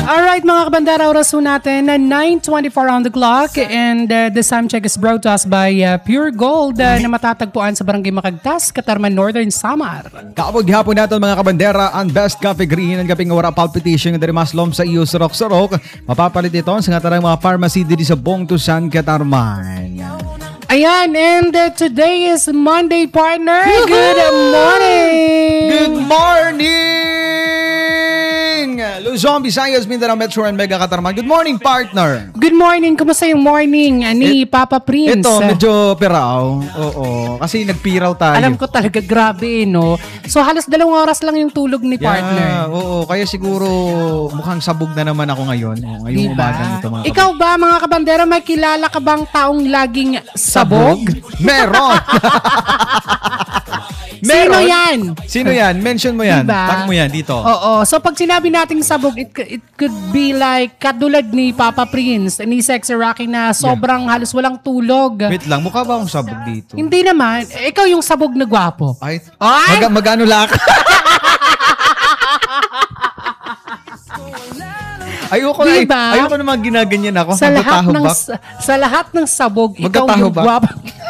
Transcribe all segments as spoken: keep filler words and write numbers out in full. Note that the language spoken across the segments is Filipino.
Alright mga kabandera, oras po natin na nine twenty-four on the clock and uh, this time check is brought to us by uh, Pure Gold uh, na matatagpuan sa Barangay Macagtas, Catarman, Northern Samar. Kapag hapon natin mga kabandera, ang best coffee green ang kaping wara palpitation ng dari maslom sa iyo surok-surok. Mapapalit ito sa ngatarang mga pharmacy dito sa Bong Tusan, Catarman. Ayan, and uh, today is Monday, partner. Good morning! Good morning! Luzon, Visayas, Mindanao, Metro and Mega Catarman. Good morning, partner! Good morning! Kumusta yung morning ni It, Papa Prince? Ito, medyo piraw. Oo, kasi nagpiraw tayo. Alam ko talaga, grabe, no? So, halos dalawang oras lang yung tulog ni yeah, partner. Oo, kaya siguro mukhang sabog na naman ako ngayon. Oo, ngayong diba? umaga nito, mga Ikaw ba, mga kabandera, may kilala ka bang taong laging sabog? Meron! Meron? Sino yan? Sino yan? Mention mo yan. Diba? Tag mo yan dito. Oo. So pag sinabi nating sabog, it, it could be like katulad ni Papa Prince, ni Sexy Rocky na sobrang yeah. halos walang tulog. Wait lang, mukha ba akong sabog dito? Hindi naman. Ikaw yung sabog na gwapo. Ay? Ay? Mag- magano lang? Ayoko na, diba? ay, ayoko naman ginaganyan ako. Sa lahat ng sa, sa lahat ng sabog, ikaw yung gwapo.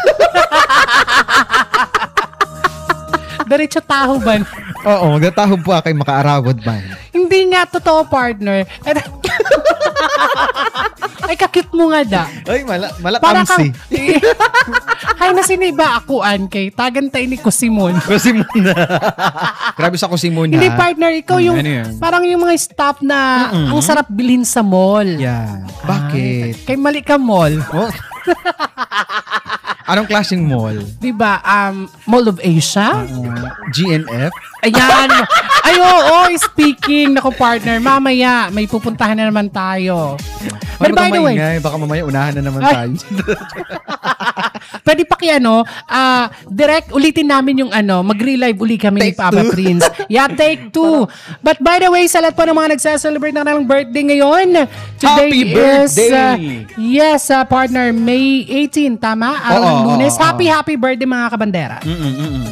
Diretso taho ba? Oo, magataho po kay makaarawad ba? Hindi nga totoo, partner. Ay, kakit mo nga da. Ay, mala, malakamsi. Hay na siniba akuan kay tagantay ni Kusimon. Kusimon na. Grabe sa Kusimon na. Hindi, partner, ikaw yung, ano parang yung mga stop na mm-mm. ang sarap bilhin sa mall. Yeah. Bakit? Ay, kay mali ka mall. Oh. Anong klaseng mall? Diba, um, Mall of Asia? Uh, G N F? Ayan. Ay, oo, oh, speaking. Naku, partner, mamaya, may pupuntahan na naman tayo. But by the way, ngay, baka mamaya unahan na naman tayo. Pwede pa kaya, no? Uh, direct, ulitin namin yung ano, mag-relive uli kami take ni Papa two. Prince. Yeah, take two. But by the way, sa lahat po ng mga nagsa-celebrate na kanilang birthday ngayon, today Happy is, birthday! Uh, yes, uh, partner, May eighteenth, tama? Araw ng Lunes. Oh, oh, happy, oh. happy birthday mga kabandera. Mm-mm, mm-mm.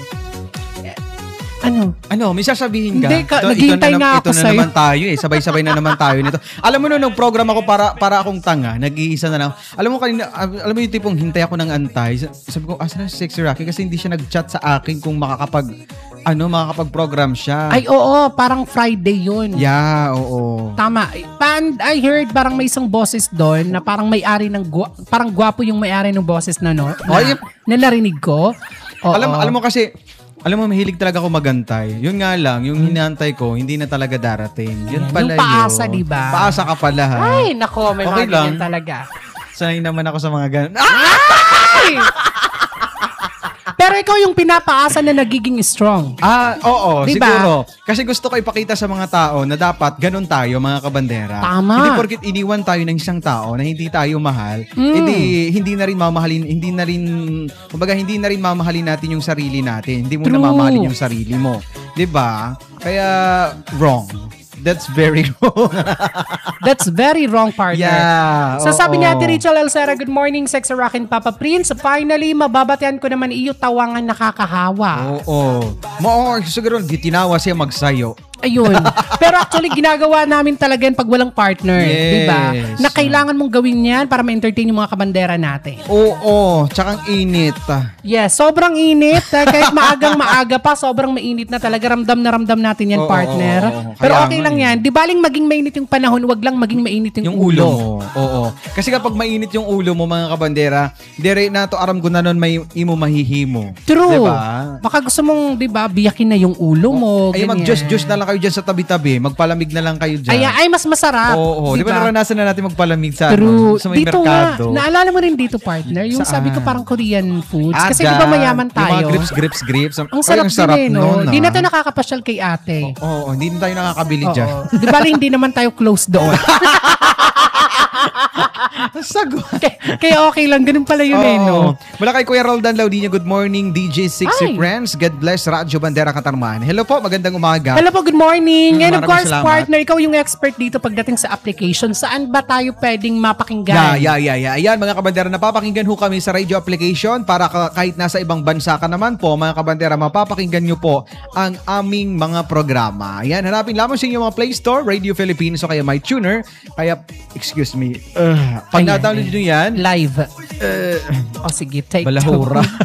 Ano? Ano? May sasabihin ka? Hindi ka, ito, naghihintay ito na, nga ako ito na naman tayo eh. Sabay-sabay na naman tayo nito. Alam mo no, nung program ako para para akong tanga, nag-iisa na lang. Alam mo kanina, alam mo yung tipong hintay ako ng antay. Sabi ko, asa na si Sexy Rocky? Kasi hindi siya nag-chat sa akin kung makakapag, ano, makakapag-program siya. Ay, oo. Parang Friday yun. Yeah, oo. Tama. And I heard parang may isang boses doon na parang may-ari ng, gu- parang gwapo yung may-ari ng boses na, no? Na, oh, yun. na narinig ko. Oo. Alam, alam mo kasi, alam mo, mahilig talaga ako magantay. Yun nga lang, yung hinantay ko, hindi na talaga darating. Yun pala yung paasa, yun. Diba? Paasa ka pala, ha? Ay, nako, may okay mga ganyan talaga. Sanay naman ako sa mga ganun. Ay! Pero ikaw yung pinapaasa na nagiging strong. Ah, oo, diba? Siguro. Kasi gusto ko ipakita sa mga tao na dapat ganun tayo, mga kabandera. Tama. Hindi porket iniwan tayo ng isang tao na hindi tayo mahal, mm. hindi, hindi na rin mamahalin, hindi na rin, kumbaga hindi na rin mamahalin natin yung sarili natin. Hindi mo True. na mamahalin yung sarili mo. Diba? Kaya, wrong. That's very wrong. That's very wrong, partner. Yeah. So, sabi ni Ate Rachel Alcera, good morning, Sexy Rock and Papa Prince. Finally, mababatian ko naman iyo tawangan nakakahawa. Oo. Mo, siguro, di tinawa siya magsayo. Ayun. Pero actually, ginagawa namin talaga yan pag walang partner. Yes. Diba? Na kailangan mong gawin yan para ma-entertain yung mga kabandera natin. Oo. Tsaka ang init. Yes. Sobrang init. Kahit maagang maaga pa, sobrang mainit na talaga. Ramdam na ramdam natin yan, oo, partner. Oo, oo. Pero okay lang yan. Di baling maging mainit yung panahon, wag lang maging mainit yung, yung ulo. ulo mo. Oo. Kasi kapag mainit yung ulo mo, mga kabandera, dire na to aram ko na nun may imo mahihimo. True. Diba? Baka gusto mong, diba, biyakin na yung ulo mo. Ay, mag-just-just na lang kayo dyan sa tabi-tabi. Magpalamig na lang kayo dyan. Ay, ay mas masarap. Oo. Diba? Di ba naranasan na natin magpalamig sa, True. ano, sa may dito merkado? Nga, naalala mo rin dito, partner, yung Saan? sabi ko parang Korean foods. Ah, kasi di ba mayaman tayo? Yung mga grips, grips, grips. Ang sarap, ay, ang sarap din, no? Hindi na tayo nakakapasyal kay ate. Oo, oh, oh, hindi na tayo nakakabili oh, dyan. Oh. Di ba hindi naman tayo close doon? Sagot. Kaya, kaya okay lang. Ganun pala yun eh, no? Mula kay Kuya Roldan Laudinio, good morning, D J Sixty Ay. Friends. God bless, Radyo Bandera Katarman. Hello po, magandang umaga. Hello po, good morning. Mm, And of maraming course, salamat. partner, ikaw yung expert dito pagdating sa application. Saan ba tayo pwedeng mapakinggan? Yeah, yeah, yeah, yeah. Ayan, mga kabandera, napapakinggan ho kami sa radio application para ka- kahit nasa ibang bansa ka naman po, mga kabandera, mapapakinggan nyo po ang aming mga programa. Ayan, hanapin lamang sa inyong mga Play Store, Radio Philippines o kaya MyTuner. Kaya, excuse me, uh, pag Ayan, na-download nyo yan, Live. uh, O sige, take balahura. two.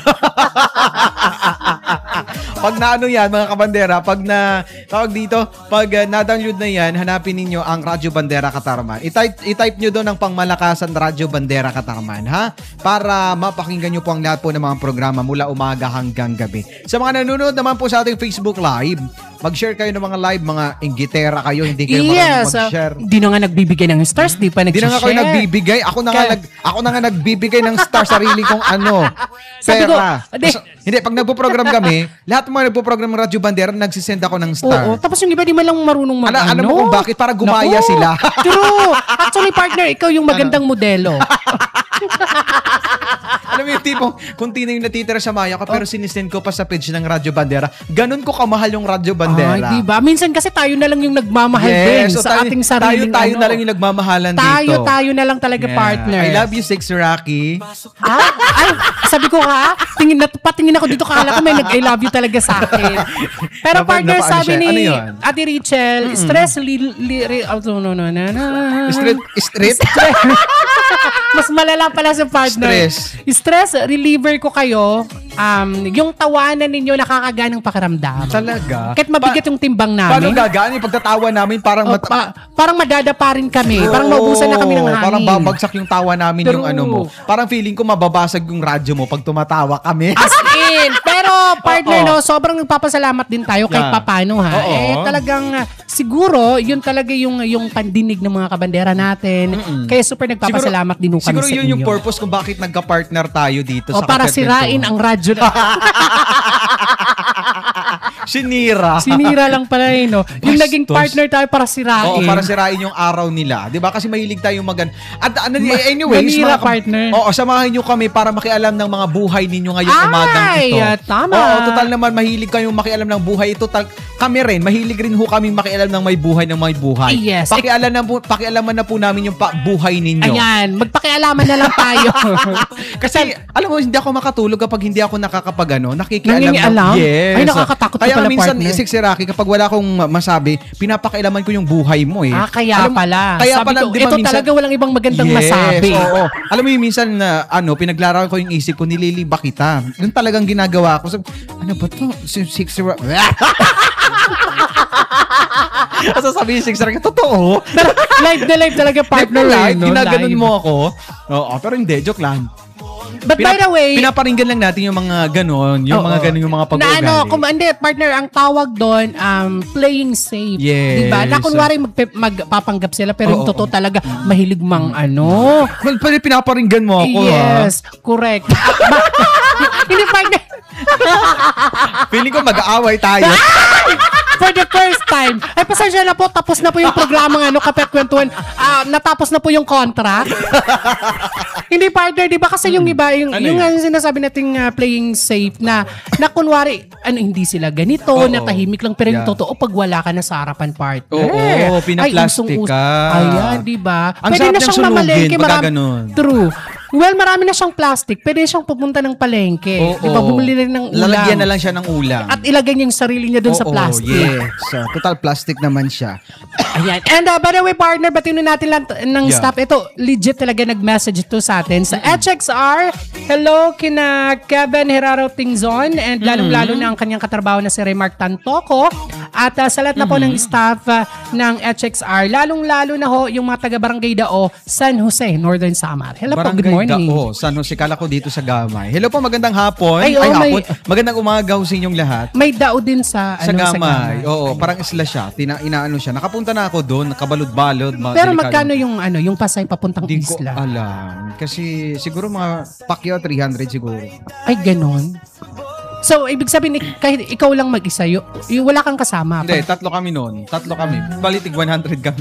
Pag na ano yan, mga kabandera, pag na, tawag dito, pag uh, na-download na yan, hanapin ninyo ang Radyo Bandera Katarman. I-type, i-type nyo doon ang pangmalakasan Radyo Bandera Katarman, ha? Para mapakinggan nyo po ang lahat po ng mga programa mula umaga hanggang gabi. Sa mga nanonood naman po sa ating Facebook Live, mag-share kayo ng mga live, mga inggitera kayo, hindi kayo marunong Yes. mag-share. Di na nga nagbibigay ng stars, di pa Hindi na nga kayo nag-share. nagbibigay. Ako na nga, Kaya- nag, ako na nga nagbibigay ng star sarili kong ano. Sabi ko, Pera. hindi. Tapos, hindi, pag nagpo-program kami, lahat ng mga nagpo-program ng Radyo Bandera, nagsisend ako ng star. Oo, tapos yung iba di man lang marunong mag Ala- alam ano. mo kung bakit? Para gumaya Naku, sila. True. Actually, partner, ikaw yung magandang modelo. Alam mo yung tipong, kung tino yung natitira sa maya ko, pero sinisend ko pa sa page ng Radyo Bandera, ganun ko kamahal yung Radyo Bandera. Ay, diba? Minsan kasi tayo na lang yung nagmamahal din so sa tayo, ating sariling tayo, tayo ano. na lang yung nagmamahalan Tayo, dito. tayo na lang talaga, Yeah. partner. I love you, Six Rocky. Ah, ay, sabi ko ha, tingin na, patingin ako dito, kala ko may nag-I love you talaga sa akin. Pero Napa- partner, napaano sabi siya? ni Ano yun? Ate Rachel, stress, li, li, li, oh, no, no, no, no, no. Street, street? Mas malala pala sa partner. Stress. Stress reliever ko kayo. Um, yung tawanan ninyo nakakaganang pakiramdam. Talaga? Kahit mabigat yung timbang Paano namin. gagaan yung pagtatawa namin? Parang, Oh, mat- pa- parang madadapa rin kami. Parang Oo, maubusan na kami ng hangin. Parang babagsak yung tawa namin yung True. ano mo. Parang feeling ko mababasag yung radyo mo pag tumatawa kami. As in. Pero partner, Oo. no, sobrang nagpapasalamat din tayo kahit Yeah. papano ha. Oo. Eh talagang uh, siguro yun talaga yung yung pandinig ng mga kabandera natin. Kaya super nagpapasalamat din ho kami siguro sa yun inyo. yung purpose kung bakit nagka-partner tayo dito O sa para Kapet sirain Kwentuhan. ang radyo na. Sinira. Sinira lang pala eh, no? Yung Bastos. naging partner tayo para sirain. Oo, para sirain yung araw nila. 'Di ba? Kasi mahilig tayong magan. At ano anyways, manira, mga- partner. Oo, samahan niyo kami para makialam ng mga buhay ninyo ngayong Ay, umagang ito. ah, tama. Oo, total naman mahilig kayong makialam ng buhay ito. Tal- kami rin, mahilig rin ho kaming makialam ng may buhay ng may buhay. Yes. Pakialam na po, pakialaman na po namin yung pa- buhay ninyo. Ayan, magpakialaman na lang tayo. Kasi, alam mo, hindi ako makatulog kapag hindi ako nakakapag ano, nakikialam. Nangingialam? ng- Yes. Ay, nakakatakot Kaya pala, minsan, partner. si Rocky, kapag wala akong masabi, pinapakialaman ko yung buhay mo eh. Ah, kaya Alam mo, pala. Kaya Sabi pala, ko, di ba ito minsan, talaga walang ibang magandang yes, masabi. oo. Alam mo yung minsan na, ano, pinaglarawan ko yung isip ko, nililiba kita. Yun talagang ginagawa ko. Sabi, ano ba to? Si Six Rocky. Asa sabi yung Six Rocky, totoo. Live na live talaga, partner. Live, eh, no? ginaganon Live. mo ako. Oo, pero hindi, joke lang. But by the way, pinaparinggan lang natin yung mga ganon, yung Oo. mga ganon, yung mga na pag-uugali. ano, kung hindi, partner, ang tawag doon, um, playing safe. Yes. Diba? Na kunwari magpe- magpapanggap sila, pero yung Oo. totoo talaga, mahilig mang ano. Well, pwede pinaparinggan mo ako, Yes, correct. Ba- Hindi, partner. ha? Feeling ko mag-aaway tayo. For the first time. Ay, pasensya na po. Tapos na po yung programa ano, Kapet Kwentuhan. Ah, natapos na po yung contract. Hindi, partner. Di ba kasi yung iba, yung, Ano yung yun? nga sinasabi nating ah, playing safe na, na kunwari, ano, hindi sila ganito, Oo. natahimik lang. Pero yung Yeah. totoo, pag wala ka na sa harapan, partner. Oo, pinaplastic usong-us- ka. Ayan, di ba? Ang sarap niyang sunugin pagka ganun. True. Well, marami na siyang plastic. Pwede siyang pupunta ng palengke. Oo. Di ba? Bumili rin ng ulam. Lalagyan na lang siya ng ulam. At ilagay niya yung sarili niya dun sa Oo, plastic. yes. So, total plastic naman siya. Ayan. And uh, by the way, partner, batiin na natin lang t- ng Yeah. staff. Ito, legit talaga nag-message ito sa atin. Sa H X R, hello kina Kevin Herrero Tingzon and lalong-lalo na ang kanyang katrabaho na si Remark Tantoco. At uh, sa lahat na po ng staff uh, ng H X R, lalong-lalo na ho yung mga taga-Barangay Dao, San Jose, Northern Samar. Hello po, good morning. Dao, San Jose, kala ko dito sa Gamay. Hello po, magandang hapon. Ay, oo, may- hapon. Magandang umaga ho sa inyong lahat. May Dao din sa, Sa ano, Gamay. Oo, parang isla siya. Tina, inaano siya. Nakapunta na ako doon, nakabalod-balod. mga Pero delikado. magkano yung ano, yung Pasay papuntang Hindi ko isla? alam. Kasi siguro mga Pacquiao three hundred siguro. Ay, ganon. So, ibig sabihin, ik- kahit ikaw lang mag-isa, yung, yung wala kang kasama. Hindi, tatlo kami noon. Tatlo kami. Balitig one hundred kami.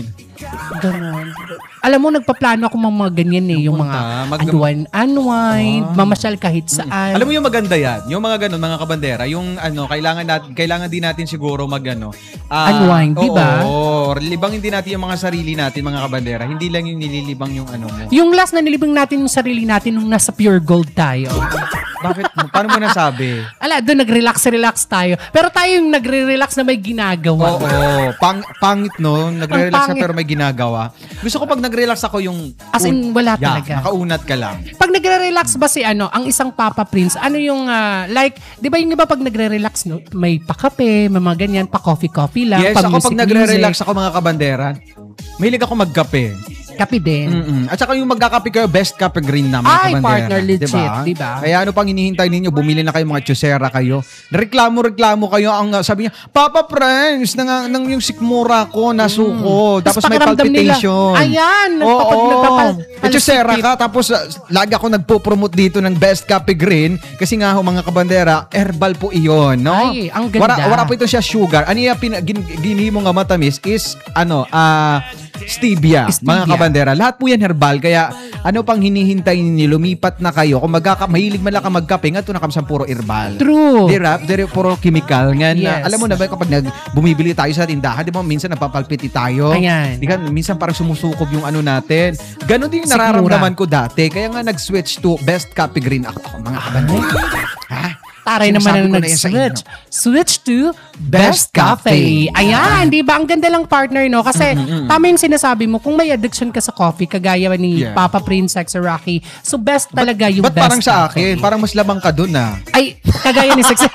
Ganon. Alam mo, nagpaplano ako mga, mga ganyan eh. Yung mga Mag- unwind, unwind, Ah. mamasyal kahit saan. Alam mo yung maganda yan, yung mga ganun, mga kabandera, yung ano, kailangan natin, kailangan din natin siguro mag ano, ah, Unwind, di ba? Oo, libangin din natin yung mga sarili natin, mga kabandera. Hindi lang yung nililibang yung ano mo. Yung last na nilibang natin yung sarili natin nung nasa pure gold tayo. Bakit mo? Paano mo nasabi? Ala, doon nag-relax-relax tayo. Pero tayo yung nagre-relax na may ginagawa. Oo, pang, pangit no, nagre-relax Ang ka pangit. pero may ginagawa. Gusto ko pag nagre-relax ako yung As in, wala yeah, talaga. nakaunat ka lang. Pag nagre-relax ba si ano, ang isang Papa Prince, ano yung, ah, like, di ba yung iba pag nagre-relax, no, may pa-kape, may mga ganyan, pa-coffee-coffee lang, Yes, ako pag nagre-relax ako mga kabandera, mahilig ako magkape. Kape din. Mm-mm. At saka yung magkakape kayo, best kape green na mga Ay, kabandera. partner, legit, Diba? diba? Kaya ano pang hinihintay ninyo, bumili na kayo mga chusera kayo. Reklamo-reklamo kayo. Ang uh, sabi niya, Papa Prince, nang, nang yung sikmura ko, nasuko. Mm. Tapos Tas may pakiramdam palpitation. Nila, ayan, Oo, nagpapag, nagpapal- may chusera ka. Tapos uh, lagi ako nagpo-promote dito ng best kape green. Kasi nga ho, mga kabandera, herbal po iyon. No? Ay, ang ganda. Wala, wala po ito siya sugar. Ano yung pin, gin, gini mo nga matamis is, ano, ah, stevia, Stevia. mga kabandera. Lahat po yan herbal. Kaya ano pang hinihintay ninyo, lumipat na kayo. Kung magkaka, mahilig man lang ka magkape, nga ito na kamsang puro herbal. True. Di rap, di puro chemical. Nga na, Yes. alam mo na ba kapag nag, bumibili tayo sa tindahan, di ba minsan napapalpiti tayo. Ayan. Di ka, minsan parang sumusukob yung ano natin. Ganon din yung Sikmura. nararamdaman ko dati. Kaya nga nag-switch to best kape green ako, ako mga kabandera. Ha? Taray Sinasabi naman ang ko na yan sa nag-switch. inyo. Switch to Best Best Cafe. Cafe. Ayan, di ba? Ang ganda lang partner, no? Kasi tama yung sinasabi mo, kung may addiction ka sa coffee, kagaya ni Yeah. Papa Prince, Sex or Rocky, so best talaga yung Ba't Best parang sa Cafe. akin? Parang mas lamang ka dun ah. Ay, kagaya ni Sex.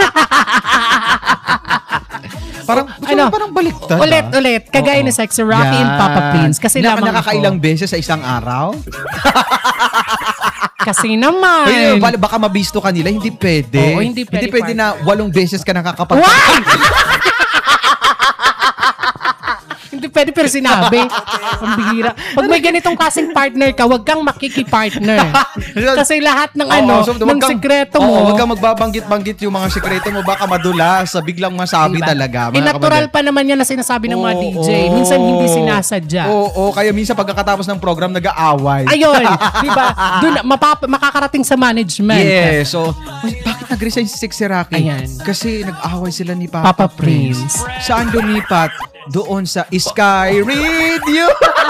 Parang, Ano? parang baliktad. ulit, ah. ulit. Kagaya Oo. ni Sex or Rocky and Papa Prince. Kasi Na, lamang nakakailang ko. beses sa isang araw? Kasi naman. Ay, baka, baka mabisto kanila, hindi pwede. Oo, hindi pwede, Hindi pwede na walong beses ka nakakapag- Wow! Hindi pwede pero sinabi. Ang bihira. Pag may ganitong klaseng partner ka, wag kang makikipartner. Kasi lahat ng Oo, ano, so, ng wag kang- sekreto oo, mo, wag kang magbabanggit-banggit yung mga sekreto mo, baka madulas, sa biglang masabi diba? talaga. mga Inatural kabandera. pa naman yan na sinasabi ng mga Oo, D J. Minsan hindi sinasadya. Oo, oo, kaya minsan pagkatapos ng program, nag-aaway. Ayun, di ba? Doon mapap- makakarating sa management. Yes, so, uy, bakit nag-resign si Sexy Rocky? Ayan. Kasi nag-away sila ni Papa, Papa Prince. Prince. Saan lumipat? Doon sa Sky Radio.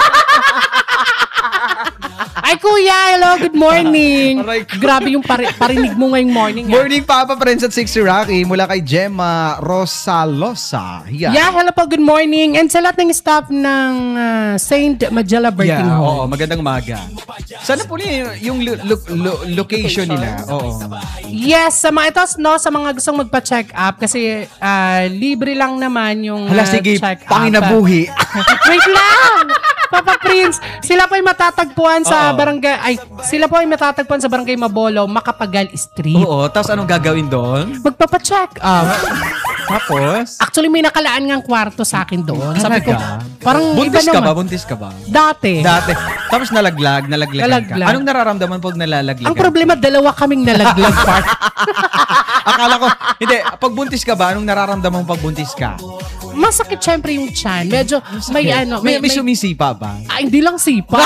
Ay kuya, hello, good morning. Aray ko. Grabe yung pari- parinig mo ngayong morning. ah. Morning, Papa Prince at Sexy Rocky mula kay Gemma Rosalosa. Yan. Yeah, hello po, good morning. And sa lahat ng staff ng uh, Saint Magella Birthing Yeah, oo, Home. magandang maga. Sana po yung, yung lo- lo- lo- location nila. Oo. Yes, sa mga ito, no, sa mga gustong magpa-check up kasi ah, libre lang naman yung Hala, ah, sige, check up. panginabuhi. Wait lang! Papa Prince, sila po ay matatagpuan sa Oo. barangay, ay, sila po ay matatagpuan sa barangay Mabolo, Makapagal Street. Oo, tapos anong gagawin doon? Magpapa-check up. Tapos? Actually, may nakalaan ngang kwarto sa akin doon. Sabi ko, Talaga? parang Buntis iba ka naman. ba? Buntis ka ba? Dati. Dati. Tapos nalaglag, nalaglag ka. Nalaglag. Anong nararamdaman pag nalalaglag? Ang problema, dalawa kaming nalaglag part. Akala ko, hindi, pag buntis ka ba, anong nararamdaman mo pag buntis ka? Masakit syempre yung chan. Medyo may ano, May, may, may, sumisipa ba? ah, hindi lang sipa.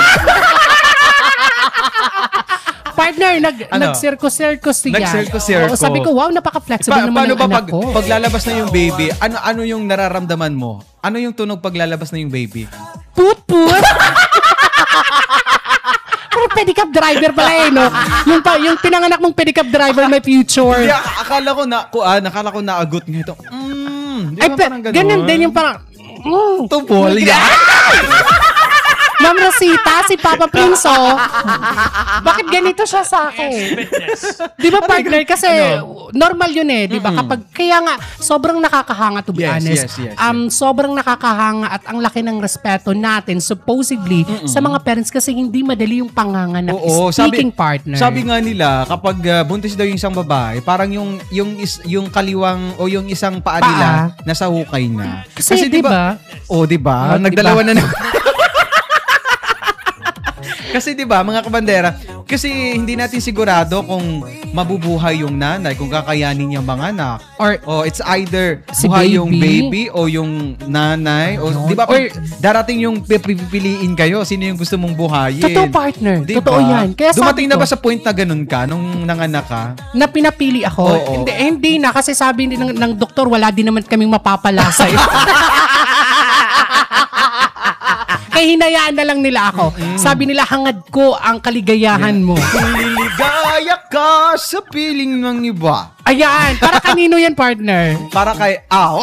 Partner, nag, Ano? nag-circus-circus siya. Nag-circus-circus. Oo, sabi ko, wow, napaka-flexible Pa- naman paano ng ba anak pag, ko. pag lalabas na yung baby, ano ano yung nararamdaman mo? Ano yung tunog pag lalabas na yung baby? Put-put. Pero pedicab driver pala eh, no? Yung, pa, yung pinanganak mong pedicab driver may future. Hindi, ak- akala ko na, ku, ah, nakala ko naagot nga ito. Mm, di Ay, ba pe, parang ganun? ganun din yung parang, mm, Tupol, yeah. Ma'am Rosita, si Papa Prince, oh. Bakit ganito siya sa akin? Di ba, partner? Kasi normal yun eh, di ba? Kapag, kaya nga, sobrang nakakahanga to be Yes, honest. yes, yes, Um, sobrang nakakahanga at ang laki ng respeto natin, supposedly, sa mga parents kasi hindi madali yung panganganak. Oo, Speaking sabi, partner. Sabi nga nila, kapag uh, buntis daw yung isang babae, parang yung yung is, yung kaliwang o yung isang paa Paa. nila nasa hukay na. Kasi, di ba? Oh, di ba? Oh, di Nagdalawa ba? na naman. Kasi 'di ba, mga kabandera, Kasi hindi natin sigurado kung mabubuhay yung nanay, kung kakayanin niyang mga anak. Or Oh, it's either Si buhay yung baby. baby o yung nanay. O, Ayun. di ba, Or- pag darating yung pipiliin kayo, sino yung gusto mong buhayin? totoo, partner. Di Totoo ba? yan. Kaya Dumating sabi na ko, ba sa point na ganun ka nung nanganak ka? na pinapili ako. Oo. Hindi, eh, hindi na. Kasi sabi din ng, ng doktor, wala din naman kaming mapapala sa'yo. Kaya hinayaan na lang nila ako. Sabi nila, hangad ko ang kaligayahan mo. Kung liligaya ka sa piling ng iba. Ayan. Para kanino yan, partner? Para kay... Aw!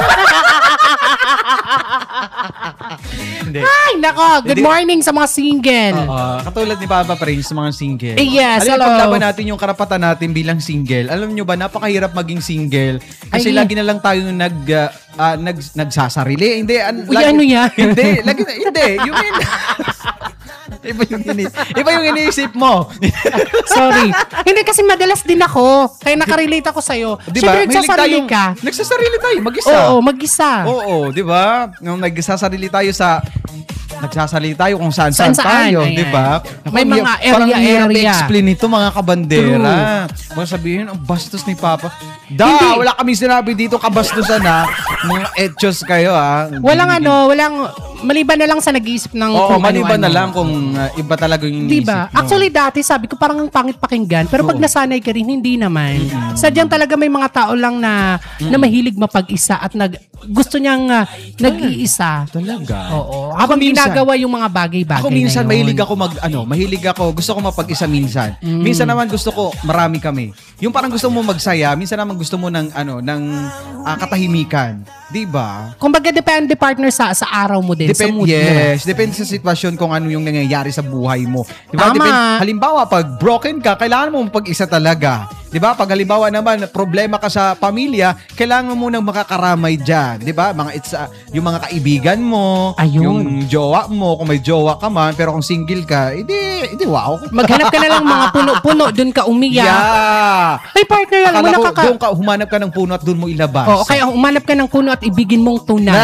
Hindi. Ay, nako. Good Hindi. morning sa mga single. Oo, katulad ni Papa Prince sa mga single. Eh, yes, Alam niyo, hello. paglaban natin yung karapatan natin bilang single. Alam nyo ba, napakahirap maging single. Kasi Ay. lagi na lang tayo nag, uh, uh, nag, nagsasarili. Hindi. An, Uy, ano yan? Hindi. Lagi, na- hindi. Yung in, iba yung ini, iba yung iniisip mo. Sorry. Hindi kasi madalas din ako. Kaya nakarelate ako sa'yo. Di ba? Siyempre, Mahilig nagsasarili tayong- ka. Nagsasarili tayo, mag-isa. Oo, mag-isa. Oo, di ba? Nung nagsasarili tayo sa nagsasarili tayo kung saan-saan Saan-saan, tayo, ayan. di ba? May Naku, mga parang area, hirap area. i-explain ito, mga kabandera. Baka sabihin, ang bastos ni Papa. Da, Hindi. wala kami sinabi dito kabastusan ha. Mga etchos kayo ha. Walang ano, walang, maliban na lang sa nag-iisip ng Oo, kung maliban ano-ano. na lang kung uh, iba talaga yung iniisip Diba? mo. Actually, dati sabi ko parang ang pangit pakinggan. Pero pag Oo. nasanay ka rin, hindi naman. Sadyang talaga may mga tao lang na na mahilig mapag-isa at nag gusto niyang ah, nag-iisa. Talaga. Oo. Habang minsan- ginagawa yung mga bagay-bagay Ako minsan na yun. mahilig ako mag ano, mahilig ako, gusto ko mapag-isa minsan. Mm. Minsan naman gusto ko marami kami. Yung parang gusto mo magsaya, minsan naman gusto mo ng ano, ng ah, katahimikan. 'Di ba? Kumbaga depende partner sa sa araw mo din, sa Depende, mood mo. yes, depende sa sitwasyon kung ano yung nangyayari sa buhay mo. 'Di ba? Tama. Depende, halimbawa pag broken ka, kailangan mo pag-isa talaga. 'Di ba? Pag halimbawa naman problema ka sa pamilya, kailangan mo nang makakaramay diyan, 'di ba? Mga it's uh, yung mga kaibigan mo, Ayun. yung jowa mo, kung may jowa ka man, pero kung single ka, edi edi wow. Maghanap ka na lang mga puno-puno, doon ka umiyak. Yeah. Ay partner, alam mo Akala ko, nakaka... doon ka, humanap ka ng puno at doon mo ilabas. Oo, kaya umanap ka ng puno at ibigin mong tunay.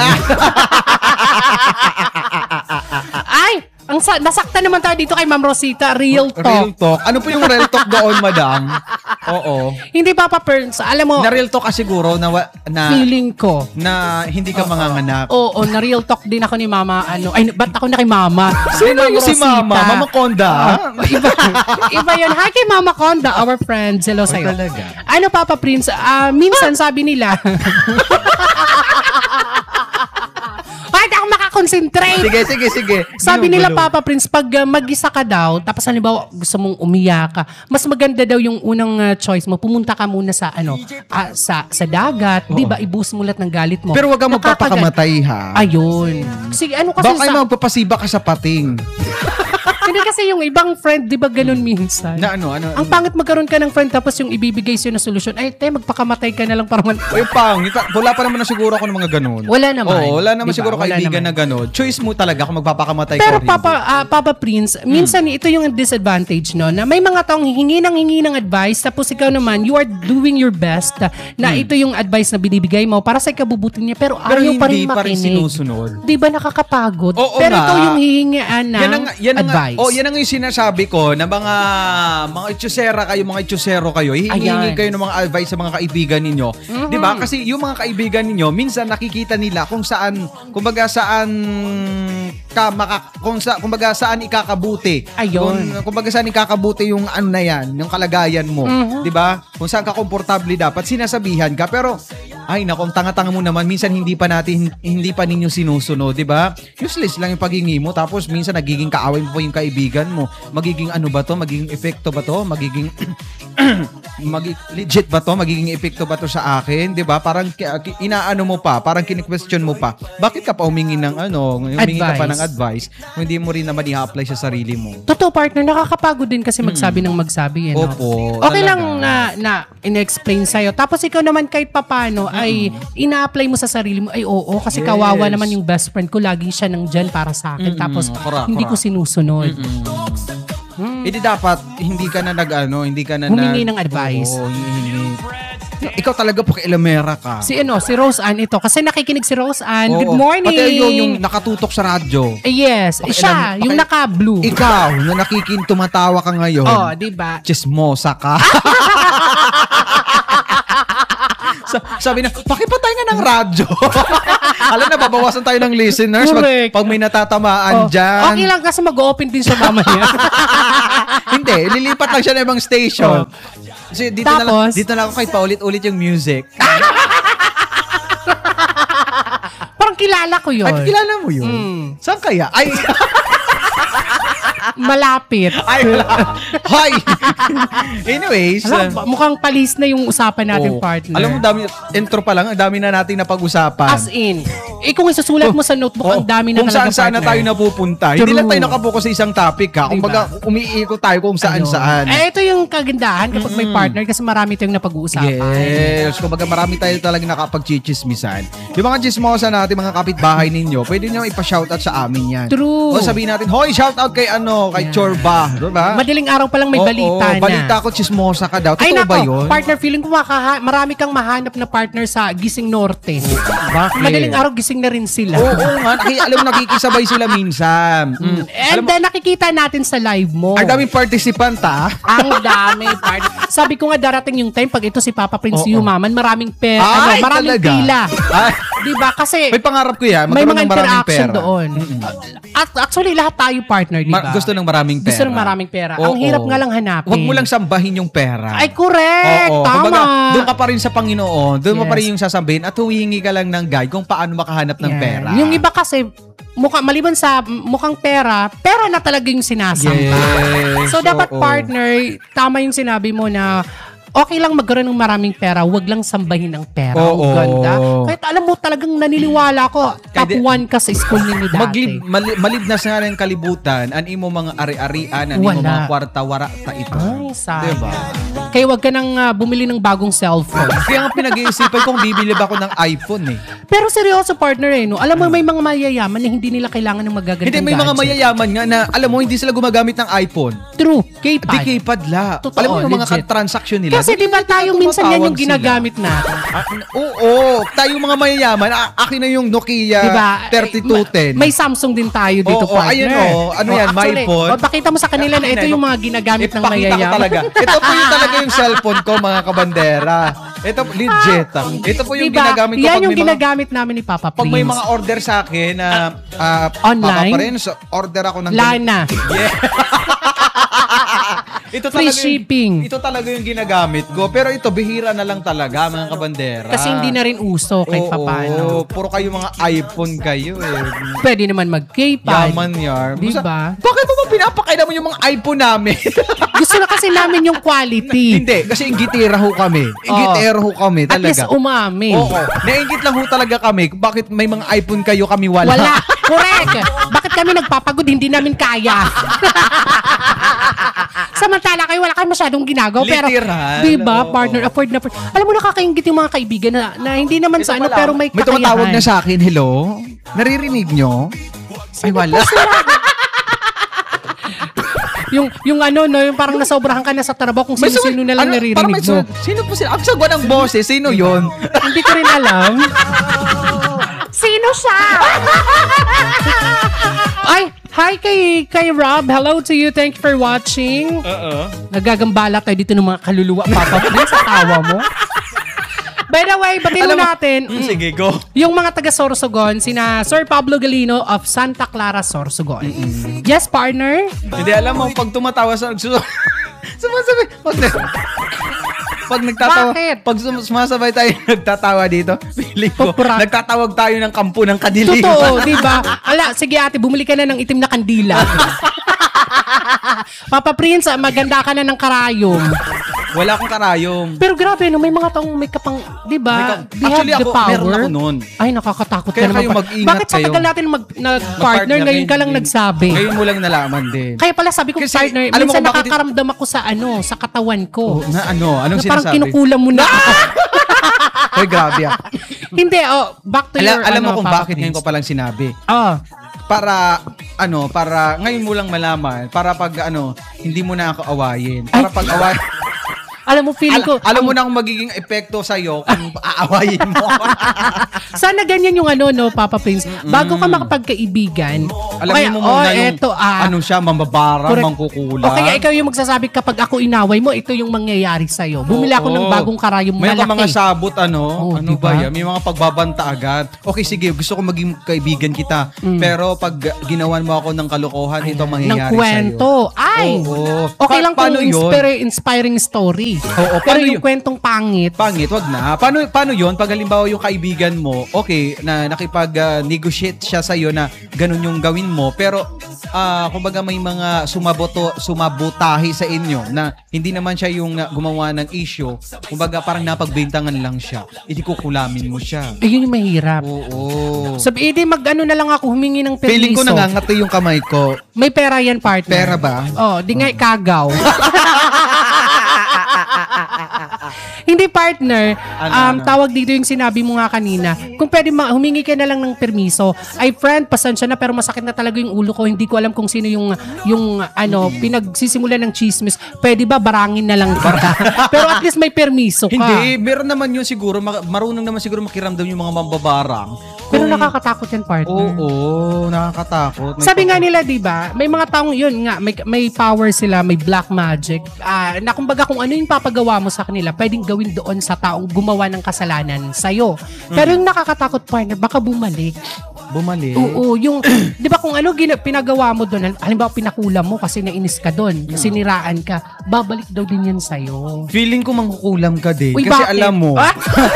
Ay, ang sa- nasaktan naman tayo dito kay Ma'am Rosita, real talk. Real talk. Ano po yung real talk doon, madam? Oo. Hindi Papa Perns, alam mo, Na real talk ka siguro na, wa- na, feeling ko. na hindi ka manganganak. Oo, na real talk din ako ni Mama. Ano, ay, ba't ako na kay Mama? Sino Kay yung si Rosita. Mama? Mama Konda? Ah, iba, iba yun. Hi kay Mama Konda, our friend. Hello sa'yo. talaga? Ano, Papa Prince? Ah, minsan sabi nila... Ay, di ako makakonsentrate. Sige, sige, sige. Sabi Ano, nila, gulo? Papa Prince, pag uh, mag-isa ka daw, tapos halimbawa gusto mong umiyak ka, mas maganda daw yung unang uh, choice mo, pumunta ka muna sa ano, ah, sa sa dagat, 'di ba? I-boost mo lahat ng galit mo. Pero wag kang Nakakagan- magpapakamatay, ha? Ayun. Sige, ano kasi Baka sa... ay magpapasiba ka sa pating. Hindi kasi yung ibang friend, 'di ba ganun minsan? Na ano, ano? Ang pangit magkaroon ka ng friend tapos yung ibibigay sa'yo na solusyon, ay, te, magpakamatay ka na lang para man... Uy, pang, wala pa naman na siguro ako ng mga ganun. Wala naman. Oo, wala naman Diba? siguro Wala kaibigan naman. na ganun. Choice mo talaga kung magpapakamatay Pero ka or Papa ah, Papa Prince, minsan ito yung disadvantage no na may mga taong hingi ng hingi ng advice tapos ikaw naman you are doing your best ah, na ito yung advice na binibigay mo para sa ikabubuti niya pero, Pero ayaw pa hindi rin pa rin makinig. sinusunod. Di ba nakakapagod? Oo pero nga. ikaw yung hihingian ng Yan ang, yan ang, advice. Oh, yan ang yung sinasabi ko na mga mga itsusera kayo, mga itsusero kayo, hihingi Ayan. kayo ng mga advice sa mga kaibigan ninyo. Mhm. 'Di ba? Kasi yung mga kaibigan ninyo, minsan nakikita nila kung saan, kumbaga saan ka maka, kung sa kumbaga saan ikakabuti. Ayun. Kung, kumbaga saan ikakabuti yung ano na yan, yung kalagayan mo, Mhm. 'di ba? Kung saan ka komportable dapat sinasabihan ka, pero ay nako, ang tanga-tanga mo naman, minsan hindi pa natin hindi pa ninyo sinusunod, 'di ba? Useless lang yung paghingi mo tapos minsan nagiging kaaway mo pa yung kaibigan mo. Magiging ano ba 'to? Magiging epekto ba 'to? Magiging magi legit ba 'to? Magiging epekto ba 'to sa akin, 'di ba? Parang ki- ki- inaano mo pa, parang kini-question mo pa. Bakit ka pa humingi ng ano, humingi ka pa ng advice kung hindi mo rin naman i-apply sa sarili mo? Totoo partner, nakakapagod din kasi magsabi ng magsabi. Eh, no? Opo, Okay talaga. lang na, na in-explain sa'yo. Tapos ikaw naman kahit papano ay ina-apply mo sa sarili mo. Ay oo, kasi Yes. kawawa naman yung best friend ko. Lagi siya nandyan para sa akin. Mm-mm, Tapos correct, hindi ko correct. sinusunod. Hindi dapat hindi ka na nag ano, hindi ka na Humingi nag- ng advice. Oo, hihingi. Ikaw talaga pakialamera ka. Si ano, si Rose Ann ito. Kasi nakikinig si Rose Ann. Oo. Good morning. Pati yun, yung nakatutok sa radyo. Eh, yes. Eh, siya, Pakialam- yung paki- naka-blue. Ikaw, na nakikin, tumatawa ka ngayon. Oh, di ba? Chismosa ka. Sa- sabi na, pakipatay nga ng radyo. Alam na, babawasan tayo ng listeners pag, Correct. pag may natatamaan Oh, dyan. okay lang kasi mag-open din siya mamaya. Hindi, lilipat lang siya ng ibang station. Kasi dito na lang, Tapos? dito na ako kahit paulit-ulit yung music. Parang kilala ko yun. Ay, kilala mo yun? Mm. Saan kaya? Ay, Malapit. ay, wala. Hoy! Anyways. Alam, uh, mukhang palis na yung usapan natin, oo. partner. Alam mo, dami, intro pa lang, ang dami na nating napag-usapan. As in. Eh kung isusulat mo sa notebook, Oh, ang dami na kung talagang saan-saan na partner. tayo napupunta. True. Hindi lang tayo nakapokus sa isang topic ha. Kung Diba? baga, umiikot tayo kung saan-saan. Eh, ito yung kagandahan kapag may partner kasi marami tayong napag-uusapan. Yes. Kung baga marami tayo talagang nakapag-chichismisan. Yung mga chismosa natin, mga kapitbahay ninyo, pwede nyo ipa-shoutout sa amin yan. True. O sabihin natin, hoy, shoutout kay ano, kay Yeah. Chorba. Diba? Madaling araw pa lang may Oo, balita na. balita ko, chismosa ka daw. Totoo Ay nako, ba yun? partner, feeling ko makaha- marami kang mahanap na partner sa Gising Norte. Bakit? Madaling araw gising na rin sila. Oo, oo nga. Naki, alam mo, nakikisabay sila minsan. Mm. And Alam mo, then nakikita natin sa live mo. ang daming participant ha. Ang dami, partner. Sabi ko nga darating yung time pag ito si Papa Prince Oo. Yumaman, maraming pera, ano, Ay, maraming talaga? pila. Ay, Di ba? Kasi may pangarap ko yan. may magkaroon mga ng maraming interaction pera. doon. At actually, lahat tayo partner, di Ma- ba? gusto ng maraming pera. Gusto ng maraming pera. Oo. Ang hirap nga lang hanapin. Huwag mo lang sambahin yung pera. Ay, correct. Oo. Tama. Kumbaga, doon ka pa rin sa Panginoon. Doon mo Yes. pa rin yung sasabihin at huwihingi ka lang ng guide kung paano makahanap ng Yan. pera. Yung iba kasi, mukha, maliban sa mukhang pera, pera na talaga yung sinasamba. Yes. So, dapat Oo. partner, tama yung sinabi mo na okay lang magkaroon ng maraming pera, wag lang sambahin ng pera. Oo. Ang ganda. Kahit alam mo talagang naniniwala ko, top Kahit- one ka sa school ninyo dati. Maglib, mali, malibnas nga ng kalibutan, an imo mga ari-arian, an imo Wala. mga kwarta-wara ta ito. Ay, sayang. Diba? Kaya wag ka nang ah, bumili ng bagong cellphone. Kaya nga pinag-iisipan kong bibili ba ako ng iPhone eh. Pero seryoso partner eh, no? Alam mo may mga mayayaman na hindi nila kailangan ng magagandang Hindi, may mga gadget. mayayaman nga na, alam mo, hindi sila gumagamit ng iPhone. True, keypad. Di keypad la. Totoo, Alam mo yung mga legit. transaction nila. Kasi di- di ba tayo di- minsan yan yung tumatawag ginagamit natin. sila. Ah, oo, tayo mga mayayaman. A- akin na yung Nokia Di ba? thirty-two ten. May Samsung din tayo dito, Oo, partner. ayun, oh. Ano yan, my actually, phone? oh, pakita mo sa kanila na ito yung mga ginagamit ng Ipakita ko mayayaman. talaga. Ito po yung talaga yung cellphone ko, mga kabandera. Ito, legit. ah. Ito po yung Diba? ginagamit ko Yan pag yung may mga ginagamit namin ni Papa Prince. pag may mga order sa akin na ah, online? Papa Prince, order ako ng Lana. Yeah. Ito Free talaga yung- shipping. ito talaga yung ginagamit ko. Pero ito, bihira na lang talaga, mga kabandera. Kasi hindi na rin uso kahit Oo, papano. puro kayo mga iPhone kayo eh. Pwede naman mag-K-pad. Yaman yar. Di Basta- ba? Bakit mo ba pinapakailan mo yung mga iPhone namin? Gusto na kasi namin yung quality. Hindi, kasi ingitira ho kami. Ingitira ho kami At least talaga. umamin. Oo. Naingit lang ho talaga kami. Bakit may mga iPhone kayo, kami wala? Wala. Correct. Bakit kami nagpapagod? Hindi namin kaya. Samantala kayo, wala kayo masyadong ginagawa. Pero, Literal. di ba, Oo. partner, afford na afford. Alam mo, nakakaingit yung mga kaibigan na, na hindi naman sa Ito ano, pala, pero may May kakayahan. tumatawag na sa akin. Hello? Naririnig nyo? Ay, wala. yung, yung ano, no, yung parang nasobrahan ka na sa trabaho kung May sino-sino sunod- na lang ano, naririnig parang may mo. sunod- Sino po sila? Ang sagwa ng boses. Sino yun? Hindi ko rin alam. Sino siya? Ay, hi kay, kay Rob. Hello to you. Thank you for watching. Oo. Nagagambala tayo dito ng mga kaluluwa. Papa, sa tawa mo. By the way, batiin mo Alam mo- natin Mm, sige, go. yung mga taga Sorsogon, sina Sir Pablo Galino of Santa Clara, Sorsogon. Yes, partner? Hindi, alam mo, pag tumatawa sa... Sumasabi. Pag, pag nagtatawa... Bakit? Pag sum- sumasabay tayo nagtatawa dito, feeling ko, Pupura. nagtatawag tayo ng kampo ng kadiliman. Totoo, di ba? Ala, sige ate, bumili ka na ng itim na kandila. Papa Prince, maganda ka na ng karayom. Wala akong karayom. Pero grabe, no, may mga taong may kapang, di ba? May ka- They Actually, have the ako, power. meron ako nun. Ay, nakakatakot Kaya ka naman. kayo pa- mag-ingat Bakit sa kayo. tagal natin mag, nag-partner, Mag-partner ngayon ka din. lang nagsabi? Ngayon mo lang nalaman din. Kaya pala sabi ko, Kasi, partner, alam mo minsan kung bakit- nakakaramdam ako sa ano, sa katawan ko. Oh, na ano? Anong Na parang sinasabi? kinukulam mo na ako. Ay, grabe ah. Hindi, oh, back to Alam, your, alam ano, mo kung Papa bakit ngayon ko Prince. palang sinabi. Oh, Para, ano, para, ngayon mo lang malaman, para pag, ano, hindi mo na ako awayin. Para pag awayin, Alam mo, feeling ko... Al- alam mo na ang magiging epekto sa'yo kung aawayin mo. Sana ganyan yung ano, no, Papa Prince. Bago ka makapagkaibigan, Alam okay, mo muna oh, yung eto, ah, ano siya, mambabarang, correct. mangkukula. O kaya ikaw yung magsasabi kapag ako inaway mo, ito yung mangyayari sa'yo. Bumili ako Oo. ng bagong karayom May malaki. mga sabot, ano? Oh, ano diba? ba yan? May mga pagbabanta agad. Okay, sige, gusto ko maging kaibigan kita. Mm. Pero pag ginawan mo ako ng kalokohan, ito ng mangyayari kwento. Ay! Oo. Okay Pa- lang kung paano yun? inspire, inspiring story. Oo, Pero paano yung yun? kwentong pangit, Pangit, wag na. Paano paano 'yon pag halimbawa yung kaibigan mo, okay, na nakipag-negotiate siya sa iyo na ganun yung gawin mo, pero ah kumbaga may mga sumaboto sumabotahi sa inyo na hindi naman siya yung na- gumawa ng issue, kumbaga parang napagbintangan lang siya. Hindi kukulamin mo siya. ayun yung mahirap. Oo. Sabi, edi mag-ano na lang ako, humingi ng permiso. Feeling ko nangangati yung kamay ko. May pera yan, partner. Pera ba? Oh, di nga ikagaw. Hindi, partner. Ano, um, ano? Tawag dito yung sinabi mo nga kanina. Kung pwede ma- humingi ka na lang ng permiso. Ay, friend, pasensya na pero masakit na talaga yung ulo ko. Hindi ko alam kung sino yung yung ano, pinagsisimulan ng chismis. Pwede ba barangin na lang kita? Pero at least may permiso ka. Hindi, meron naman yun siguro, ma- marunong naman siguro makiramdam yung mga mambabarang. Pero Kung- nakakatakot yan, partner. Oo, nakakatakot. May Sabi pag- nga nila, 'di ba? May mga taong 'yun nga, may may power sila, may black magic. Ah, na kumbaga kung ano yung papagawa mo sa kanila, pwedeng gawin doon sa taong gumawa ng kasalanan sa iyo. Pero yung nakakatakot, partner, baka bumalik. Bumalik. Oo, yung 'di ba kung ano gina- pinagawa mo doon, halimbawa pinakulam mo kasi nainis ka doon, siniraan ka, babalik daw din 'yan sa iyo. Feeling ko mangkukulam ka din. Uy, Kasi bakit? alam mo, Ah?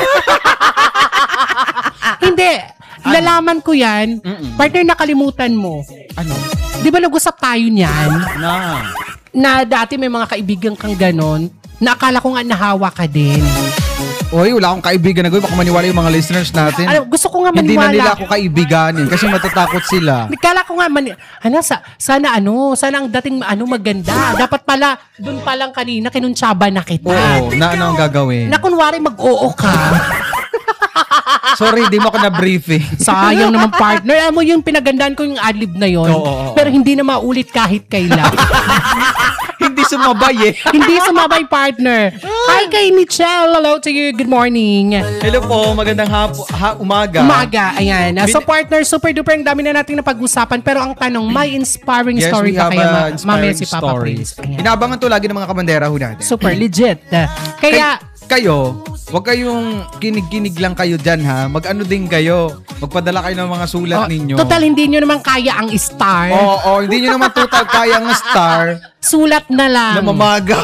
Hindi. Nalaman ko yan. Mm-mm. Partner, nakalimutan mo. ano? Di ba nag-usap tayo niyan? Na. Na dati may mga kaibigan kang ganon, na akala ko nga nahawa ka din. Oy, wala akong kaibigan na gawin. Baka maniwala yung mga listeners natin. Alam, gusto ko nga Hindi na maniwala. nila ako kaibiganin kasi matatakot sila. Kala ko nga, mani- ano, sa, sana ano, sana ang dating ano maganda. Dapat pala, dun pa lang kanina, kinuntsaba na kita. Oo, na ano ang gagawin? Na kunwari mag-oo ka. Sorry, di mo ako na-briefing. Sayang naman, partner. Alam mo yung pinagandaan ko yung adlib na yon, Oo, oo, oo. pero hindi na maulit kahit kailan. Hindi sumabay eh. Hindi sumabay, partner. Hi kay Michelle. Hello to you. Good morning. Hello po, magandang hapo, ha, umaga. Umaga, ayan. So Bin- partner, super duper ang dami na nating napag-usapan. Pero ang tanong, may inspiring Yes, story we ba have kaya a ma- inspiring mamaya si Papa story. Prince? Ayan. Inabangan to lagi ng mga kabandera ho natin. Super legit. Kaya, Kay- kayo, wag kayong kinig-kinig lang kayo dyan ha. Mag-ano din kayo. Magpadala kayo ng mga sulat oh, ninyo. total hindi nyo naman kaya ang star. Oo, oh, hindi nyo naman total kaya ang star Sulat na lang. na mamaga.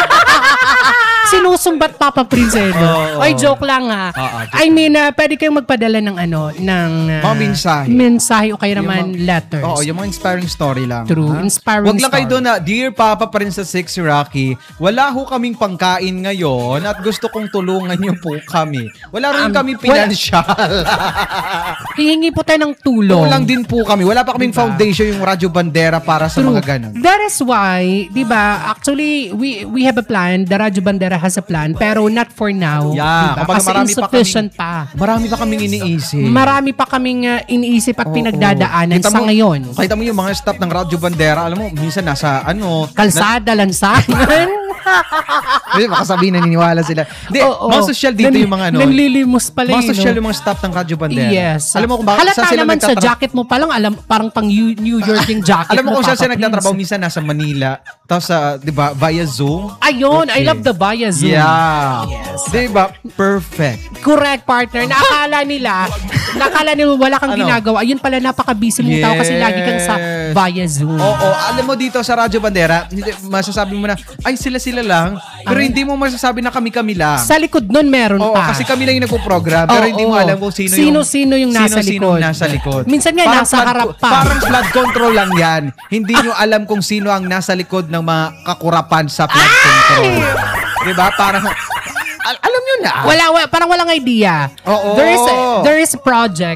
Sinusumbat Papa Prince eh, no? Oo. Ay, joke lang ha. Oo, joke I mean, uh, pwede kayong magpadala ng ano, ng uh, Mga mensahe. mensahe o kaya Yung naman mga- letters. Oo, yung mga inspiring story lang. True, ha? inspiring Wag lang kayo story. doon na, Dear Papa Princess Six Rocky, wala ho kaming pangkain ngayon at gusto kong tulungan niyo po kami. Wala rin Um, kami wala- pinansyal. Hihingi po tayo ng tulong. Kulang din po kami. Wala pa kaming Diba? foundation yung Radyo Bandera para sa True. mga ganun. That is why, di ba, actually, we we have a plan. The Radyo Bandera has a plan, pero not for now. Yeah, Diba? kumbaga Kasi marami pa insufficient pa. Marami pa kaming iniisip. Marami pa kaming uh, iniisip at Oo. pinagdadaanan Kita sa mo- ngayon. Kita mo yung mga staff ng Radyo Bandera, alam mo, minsan nasa ano, Kalsada, lansangan. Hindi, baka sabihin naniniwala sila. Hindi, Oo. mga social dito Nan- yung mga ano. Nanlilimos pala Mga yun, social no? yung mga staff ng Radyo Bandera. Yes. Alam mo kung bakit Halata saan sila naman sa nagtatra- jacket mo palang, alam, parang pang New New York yung jacket Alam mo kung saan Papa siya nagtatrabaho, Prince. minsan nasa Manila, tapos sa, di ba, via Zoom. Ayun, I Okay. love the Baya Zoom. Yeah. Yes. Di ba? Perfect. Correct, partner. Nakakala nila, nakakala nila wala kang Ano? ginagawa. Ayun pala, napaka-busy mong tao kasi lagi kang sa Yes. via Zoom. Oo, alam mo dito sa Radyo Bandera, hindi, masasabi mo na, ay sila-sila lang, pero Ay. hindi mo masasabi na kami-kami lang. Sa likod nun, meron Oo, pa. kasi kami lang yung nagpo-program, pero Oo, hindi mo oo. alam kung sino, Sino- yung... sino yung nasa sino-sino likod. nasa likod. Minsan nga, nasa flood harap co- pa. Parang flood control lang yan. Hindi nyo alam kung sino ang nasa likod ng mga kakurapan sa flood control. Diba? Parang, al- alam nyo na. Wala, wala, parang walang idea. Oo. There is a, there is a project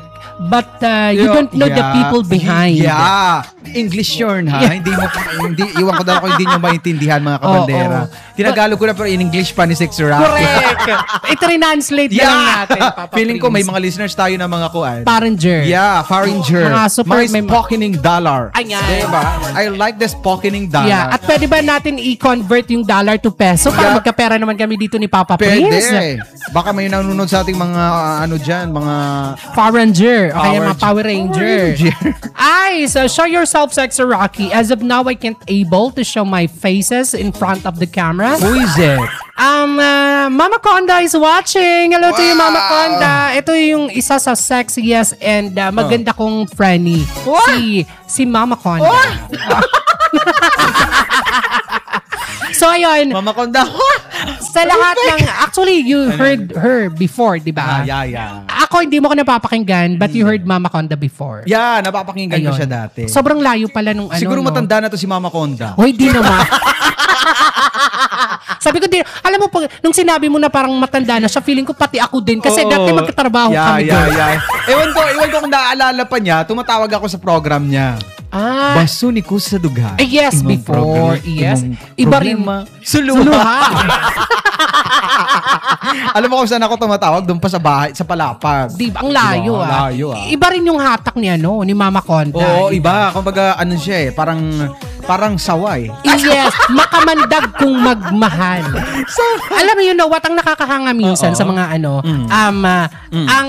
but uh, you don't know yeah. the people behind. Yeah. English yun, ha? Yeah. Hindi mo, hindi, iwan ko daw kung hindi nyo maintindihan, mga kabandera. Oh, oh. Tinagalog ko na pero in English pa ni Sexy Rocky. Correct. I-translate yeah. na lang natin, Papa Feeling Prince. ko may mga listeners tayo na mga kuan. Foreigner. Yeah, foreigner. Mga super, mga spokkening dollar. Ayan. Diba? I like the spokkening dollar. Yeah. At pwede ba natin i-convert yung dollar to peso para yeah. magkapera naman kami dito ni Papa pwede. Prince? Pwede. Baka may nanonood sa ating mga uh, ano dyan, mga foreigner. O kaya mga Power Ranger. Ay, so show yourself, Sexy Rocky. As of now, I can't able to show my faces in front of the camera. Who is it? Um, uh, Mama Conda is watching. Hello wow. to you, Mama Conda. Ito yung isa sa sexiest and uh, maganda oh. kong friendly. What? Si, si Mama Conda. So, ayun. Mama Conda. Sa lahat ng, actually, you heard her before, di ba? Ah, yeah, yeah. Ako, hindi mo ko napapakinggan, but you heard Mama Conda before. Yeah, napapakinggan ayun. ko siya dati. Sobrang layo pala nung ano. Siguro no? matanda na to si Mama Conda. Hoy, di naman. Sabi ko din, alam mo, pag, nung sinabi mo na parang matanda na siya, feeling ko pati ako din. Kasi oh, dati magkatrabaho yeah, kami yeah, doon. Yeah. Ewan ko, ewan ko kung naaalala pa niya, tumatawag ako sa program niya. Ah. Baso ni ko sa dugha. Eh, yes, imong before. Problem, yes. Iba rin. Suluha. Suluha. Alam mo kung saan ako tumatawag? Doon pa sa bahay, sa Palapag. Di ba? Ang layo, diba? ah. layo ah. Iba rin yung hatak ni ano, ni Mama Conda. Oo, iba. Kumbaga, ano siya eh, parang, parang saway. Yes, makamandag kung magmahal. So, alam mo yun, know what? Ang nakakahanga minsan Uh-oh. sa mga ano, mm. um, uh, mm. ang...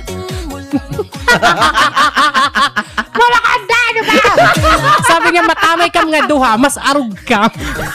Wala ka anda, ano ba? Sabi niya, matamay kam nga duha, mas arug ka.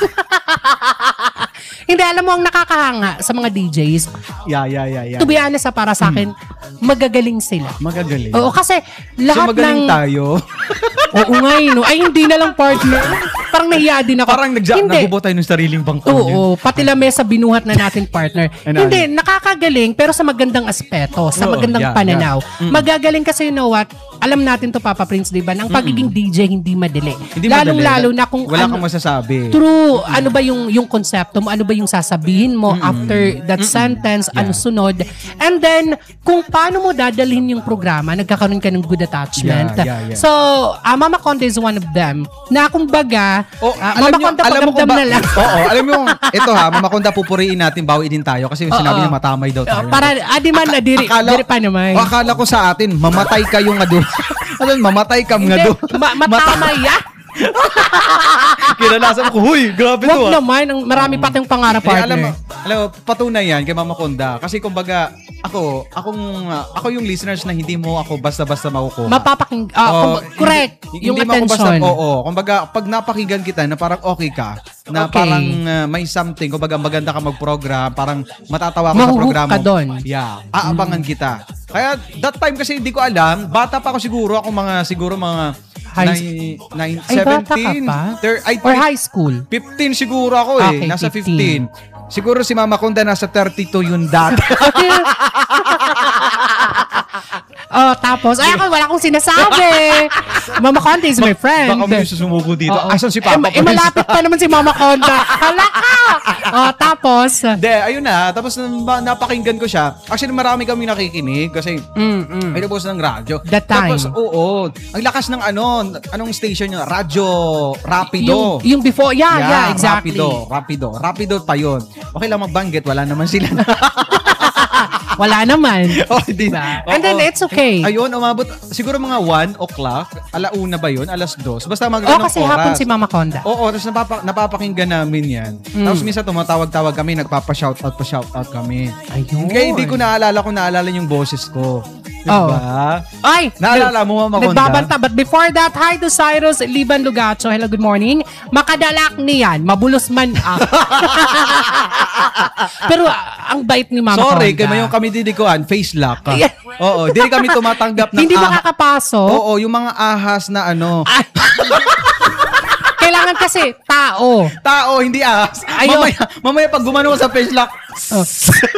Hindi, alam mo, ang nakakahanga sa mga D Js. Yeah, yeah, yeah, yeah. To be honest, para sa akin, hmm. magagaling sila. Magagaling? Oo, kasi lahat so, magaling ng... tayo? Oo nga, no? Ay, hindi na lang partner. Parang nahiya din ako. Parang nagja- nagubo tayo ng sariling bangko. Oo, pati lamesa binuhat na natin partner. Hindi, nakakagaling, pero sa magandang aspeto, sa magandang oh, yeah, pananaw. Yeah. Mm. Magagaling kasi, you know what? Alam natin to, Papa Prince, diba? Nang pagiging D J, hindi madali. Hindi Lalong-lalo na kung... Wala ano, kang masasabi. True. Ano ba yung yung konsepto mo? Ano ba yung sasabihin mo Mm-mm. after that Mm-mm. sentence? Yeah. Ano sunod? And then, kung paano mo dadalhin yung programa, nagkakaroon ka ng good attachment. Yeah, yeah, yeah. So, uh, Mama Conda is one of them. Na kumbaga, oh, uh, Mama Conda pagamdam na lang. Oo, alam mo, ito ha, Mama Conda, pupuriin natin, bawi din tayo. Kasi yung sinabi niya, matamay daw tayo. Para, adi man, Aka- adiri, akala, adiri pa naman. O, akala ko sa atin, mamatay kayo nga doon. Ano, mamatay kam nga doon. Ma- matamay ya? Kinalasan ko, huy, grabe to ah. Wag naman, ang marami pa tayong pangarap, partner. Alam mo, alam mo, patunay yan kay Mama Conda. Kasi kumbaga, ako, akong, uh, ako yung listeners na hindi mo ako basta-basta makukuha. Mapapaking, uh, oh, correct, hindi, yung hindi attention. Hindi mo ako basta, oo. Kumbaga, pag napakinggan kita na parang okay ka, na okay. parang uh, may something, kumbaga maganda ka mag-program, parang matatawa ka Mahuhuk sa programa. Ka doon. Yeah, aabangan hmm. kita. Kaya that time kasi hindi ko alam, bata pa ako siguro, ako mga, siguro mga High, nine, ay, seventeen. Bata ka pa? Ter, ay, or high school? fifteen siguro ako eh. Okay, nasa fifteen. Siguro si Mama Conda nasa thirty-two yun dati. Oh, tapos, ay ako, wala akong sinasabi. Mama Conda is my friend. Baka may sumugo dito. Oh, asan si Papa? Eh, eh, malapit pa naman si Mama Conda. Hala ka! Oh, tapos? De, ayun na. Tapos napakinggan ko siya. Actually, marami kami nakikinig kasi mm, mm. ay nabos ng radyo. That time. Tapos, oo. Ang lakas ng ano, anong station yun? Radyo Rapido. Yung, yung before, yeah, yeah, yeah, exactly. Rapido, Rapido. Rapido pa yun. Okay lang magbanggit, wala naman sila. Wala naman. Oh, diba? And then, it's okay. Ayun, umabot, siguro mga one o'clock, alauna ba yun? Alas dos. Basta mag oh, kasi oras. Hapon si Mama Conda. Oo, tapos napapa, napapakinggan namin yan. Mm. Tapos minsan tumatawag-tawag kami, nagpapa-shoutout, pa-shoutout kami. Ayun. Kaya hindi ko naalala kung naalala yung boses ko. Diba? Oh. Ay! Naalala mo, Mama Conda? Nagbabanta. But before that, hi to Cyrus Liban Lugacho. Hello, good morning. Makadalak niyan. Mabulos man up. Pero uh, ang bait ni Mama Sorry, Conda. kaya yung kami didikuan, face lock. Oo, hindi kami tumatanggap ng hindi makakapasok. Oo, yung mga ahas na ano. Kailangan kasi tao. Tao, hindi ahas. Ayun. Mamaya, mamaya pag gumano sa face lock. Oh.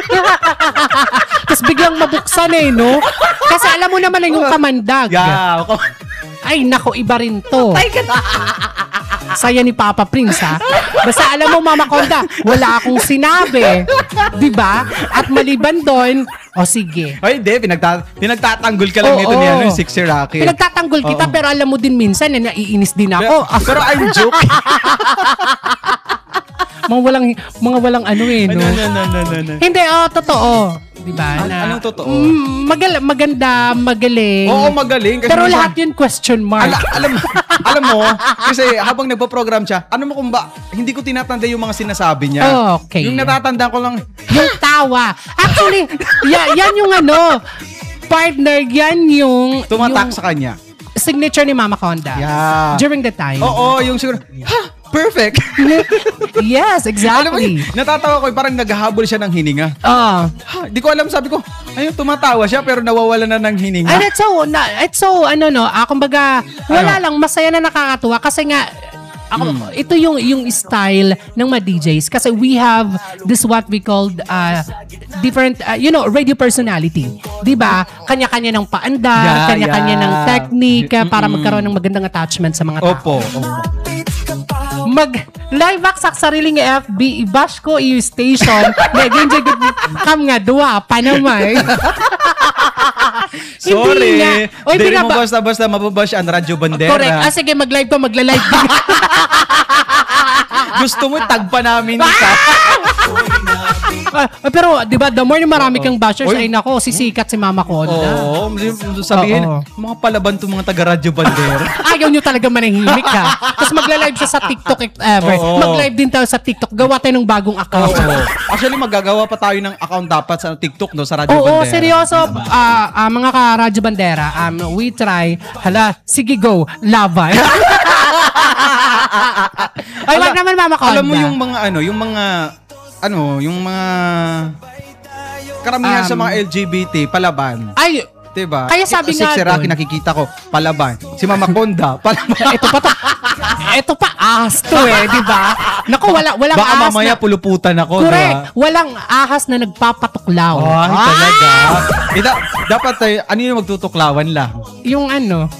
Tapos biglang mabuksan eh, no? Kasi alam mo naman na yung kamandag. Yeah. Ay, nako, iba rin to. saya ni Papa Prince, ha? Basta alam mo, Mama Conda, wala akong sinabi. Diba? At maliban doon, o sige. Ay, hindi. Pinagta- pinagtatanggol ka lang Oo, nito ni oo. ano, yung Sixer Rocket. Pinagtatanggol kita, Oo. pero alam mo din minsan, na naiinis din ako. Pero, pero I'm joke. mga walang, mga walang ano eh, no? no, no, no, no, no, no. Hindi, oh, totoo. Diba? An- na, anong totoo? Mm, magal- maganda, magaling. Oo, magaling. Kasi Pero minsan- lahat yun question mark. Ala, alam, alam mo, kasi habang nagpo-program siya, ano mo kung ba, hindi ko tinatanda yung mga sinasabi niya. Okay. Yung natatanda ko lang, Yung tawa. Actually, ya- yan yung ano, partner, yan yung, tumatak yung sa kanya. signature ni Mama Conda. Yeah. During the time. Oo, yung siguro, ha, perfect. Yes, Alam mo, exactly. natatawa ko, parang naghahabol siya ng hininga. Oh. Ha, di ko alam, sabi ko, ayun, tumatawa siya, pero nawawala na ng hininga. And it's so, na, it's so, ano no, ah, kumbaga, wala lang, masaya na nakakatuwa kasi nga, ako, ito yung yung style ng mga D Js kasi we have this what we called uh, different, uh, you know, radio personality. Diba? Kanya-kanya ng paandar, Yeah, kanya-kanya yeah. ng technique uh, para Mm-mm. magkaroon ng magandang attachment sa mga tao. Opo, opo. Mag live back sa sariling F B, i-bash ko i station, nag-enjoy kam nga duwa, panamay. Sorry. Hindi nga. Oy, Hindi mo pinaba- basta-basta mababash ang Radyo Bandera. Correct. Ah, sige, mag-live ko, magla-live din. Gusto mo, tagpa namin ka. Ah, pero, di ba, the more na marami kang bashers, Oy. ay nako, sisikat si Mama Conda. Oo, sabihin, Oo. mga palaban to mga taga-Radyo Bandera. Ayaw nyo talaga manahimik ka. Tapos magla-live siya sa TikTok if ever. Oo. Mag-live din tayo sa TikTok. Gawa tayo ng bagong account. Oo. Actually, magagawa pa tayo ng account dapat sa TikTok, no, sa Radyo Oo, Bandera. seryoso. Ah, ah, mga ka-Radyo Bandera, um, we try. Hala, sige go, laban. Ay, wag naman Mama Conda. Alam mo yung mga ano, yung mga ano, yung mga karamihan sa Um, mga L G B T palaban. Ay, Diba? Kaya sabi Ito, nga si Rocky dun- nakikita ko, palaban. Si Mama Conda, palaban. ito pa to. Ito pa ahas to eh, di ba? Naku, wala, walang Baka ahas mamaya na... puluputan ako, Correct. diba? Walang ahas na nagpapatuklaw. Ay, Ah! talaga. Eh, da- dapat tayo, ano yung magtutuklawan lang? Yung ano?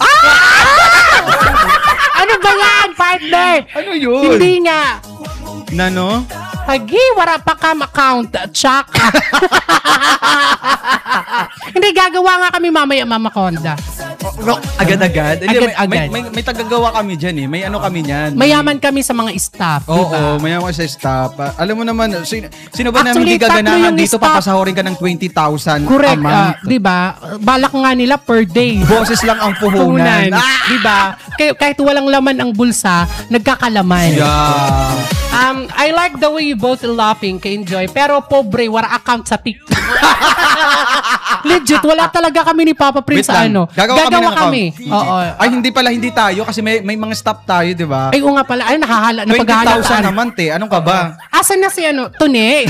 Ano ba yan, partner? Ano yun? Hindi nga. Nano? Hagi, wala pa kam account. Chak. Hindi, gagawa nga kami mamaya, Mama Conda. Agad-agad? Hindi, may, Agad-agad. may, may, may tagagawa kami dyan eh. May ano kami niyan. Mayaman kami sa mga staff, di Oo, ba? mayaman sa staff. Ah, alam mo naman, sino, sino ba namin Actually, hindi gaganahan tatlo yung dito, staff. papasahorin ka ng twenty thousand Correct, a ah, month. di ba? Balak nga nila per day. Boses lang ang puhunan. Puhunan, Ah! di ba? Kaya kahit walang laman ang bulsa, nagkakalaman. Yeah. Um, I like the way you both laughing, ka-enjoy. Pero pobre, wala account sa TikTok. Legit, wala talaga kami ni Papa Prince Wait sa lang. ano. Gagawa, kami ng kami. account. Oo. Ay, hindi pala, hindi tayo kasi may may mga staff tayo, di ba? Ay, oo nga pala. Ay, nakahala. twenty thousand Napaghahalataan. a month eh. Anong ka ba? Asan na si ano? Tune.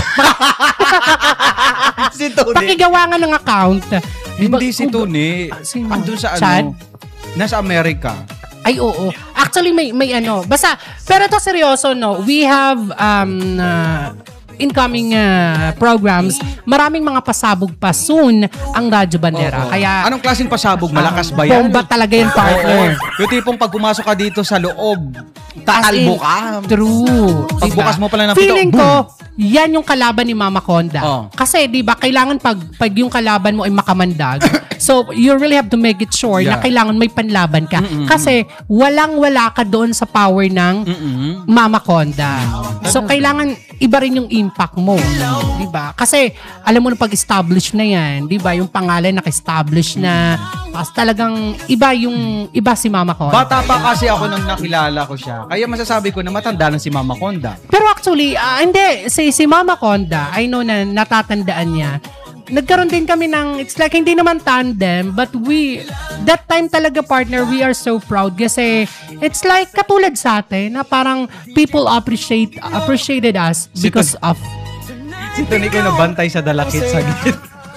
si Tony. Pakigawa nga ng account. Diba, Hindi si Tony. Ah, sino? Andun sa Chad? ano? Nasa Amerika. Ay, oo. Actually, may may ano. Basta, pero to seryoso, no? We have um, uh, incoming uh, programs. Maraming mga pasabog pa soon ang Radyo Bandera. Oo. Kaya, Anong klaseng pasabog? Malakas ba yan? bomba talaga yung partner. Oo. Yung tipong pag pumasok ka dito sa loob, As in, tatalbo ka. True. Pagbukas mo pala ng Feeling pinto, ko, yan yung kalaban ni Mama Conda. Oh. Kasi, di ba, kailangan pag, pag yung kalaban mo ay makamandag, so, you really have to make it sure na Yeah. kailangan may panlaban ka. Mm-mm. Kasi, walang-wala ka doon sa power ng Mm-mm. Mama Conda. So, kailangan iba rin yung impact mo. Di ba? Kasi, alam mo na pag-establish na yan, di ba? Yung pangalan naka-establish na, tapos talagang iba yung, iba si Mama Conda. Bata pa kasi ako nang nakilala ko siya. Kaya masasabi ko na matanda na si Mama Conda. Pero actually, ah, hindi. Si, si Mama Conda, I know na natatandaan niya. Nagkaroon din kami ng, it's like hindi naman tandem, but we, that time talaga partner, we are so proud kasi it's like katulad sa atin na parang people appreciate appreciated us Si because of Si Tony ko nabantay sa dalakit sa git.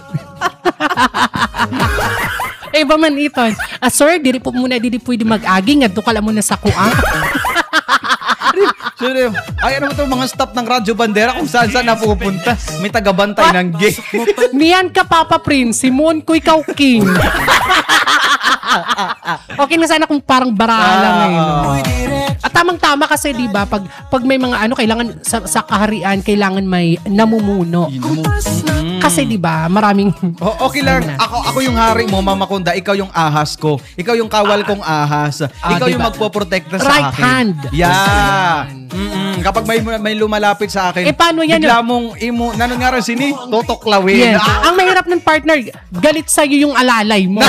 eh ba man ito. Ah, sir, diri po muna diri pwede mag-aging ngadto ka lang muna sa kuang. So, ay ano to mga staff ng Radyo Bandera kung saan saan napupunta. May tagabantay ng gate. Niyan ka Papa Prince, Simon ko ikaw king. Okay na sana kung parang bara lang eh. No? At tamang-tama kasi, di ba, pag, pag may mga ano, kailangan sa, sa kaharian, kailangan may namumuno. Mm. Kasi, di ba, maraming... O, okay lang. Ako ako yung hari mo, Mama Kunda. Ikaw yung ahas ko. Ikaw yung kawal kong ahas. Ah, Ikaw yung diba? magpoprotekta sa Right akin. hand. Yeah. Mm-mm. Kapag may may lumalapit sa akin, Eh, paano yan? bigla mong imo, nanon nga rin sini, totoklawin. Yes. Ang mahirap ng partner, galit sa'yo yung alalay mo.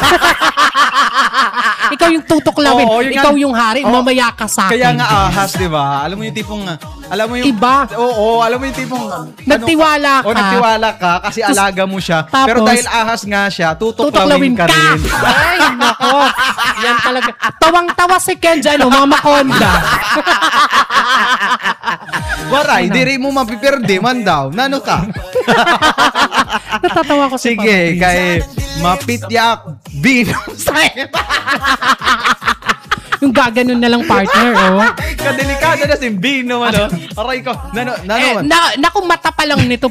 Ikaw yung tutuklawin. Oo, yun Ikaw nga. yung hari. Oo. Mamaya ka sa akin. Kaya nga ahas, di ba? Alam mo yung tipong, alam mo yung... Iba. Oo, alam mo yung tipong... Nagtiwala ano, ka. O, nagtiwala ka kasi alaga mo siya. Tapos, pero dahil ahas nga siya, tutuklawin tutuklawin ka, ka. rin. Ay, nako. Yan talaga. Tawang-tawa si Ken dyan, oh, Mama Konda. Waray, di rin mo mapiperde man daw. Nano ka? Natatawa ko sa Sige, kay Mapityak Binom sa'yo. Yung gaganon na lang partner, oh. Kadelikado na si Binom, ano? Aray ko. Nano, nano. Eh, na, naku, mata pa lang nito